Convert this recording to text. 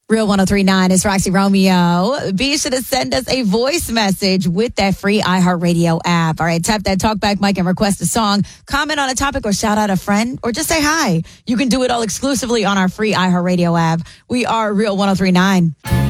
Real 103.9 is Roxy Romeo. Be sure to send us a voice message with that free iHeartRadio app. All right, tap that talkback mic and request a song, comment on a topic, or shout out a friend, or just say hi. You can do it all exclusively on our free iHeartRadio app. We are Real 103.9.